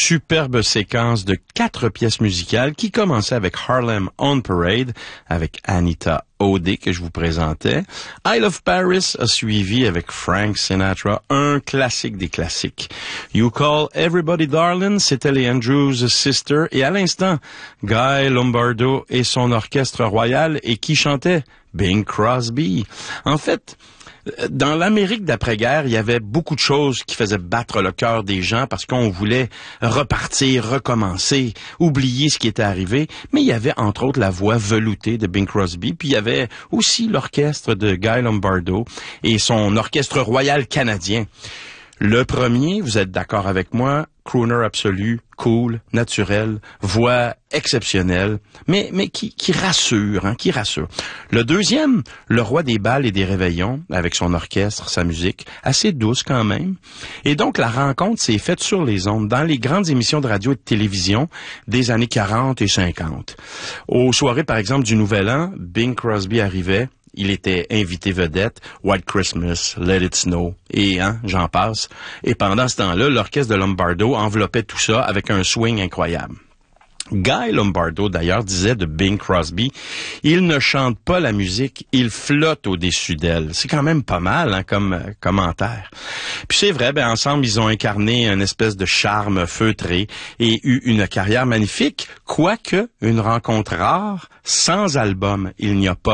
superbe séquence de 4 pièces musicales qui commençait avec Harlem on Parade, avec Anita O'Day que je vous présentais. I Love Paris a suivi avec Frank Sinatra, un classique des classiques. You Call Everybody Darling, c'était les Andrews Sisters. Et à l'instant, Guy Lombardo et son orchestre royal, et qui chantait Bing Crosby. En fait, dans l'Amérique d'après-guerre, il y avait beaucoup de choses qui faisaient battre le cœur des gens parce qu'on voulait repartir, recommencer, oublier ce qui était arrivé. Mais il y avait entre autres la voix veloutée de Bing Crosby, puis il y avait aussi l'orchestre de Guy Lombardo et son orchestre royal canadien. Le premier, vous êtes d'accord avec moi, crooner absolu, cool, naturel, voix exceptionnelle, mais qui rassure, qui rassure. Le deuxième, le roi des bals et des réveillons, avec son orchestre, sa musique, assez douce quand même. Et donc, la rencontre s'est faite sur les ondes, dans les grandes émissions de radio et de télévision des années 40 et 50. Aux soirées, par exemple, du Nouvel An, Bing Crosby arrivait. Il était invité vedette, White Christmas, Let It Snow, et j'en passe. Et pendant ce temps-là, l'orchestre de Lombardo enveloppait tout ça avec un swing incroyable. Guy Lombardo, d'ailleurs, disait de Bing Crosby, il ne chante pas la musique, il flotte au-dessus d'elle. C'est quand même pas mal comme commentaire. Puis c'est vrai, ensemble, ils ont incarné une espèce de charme feutré et eu une carrière magnifique, quoique une rencontre rare, sans album, il n'y a pas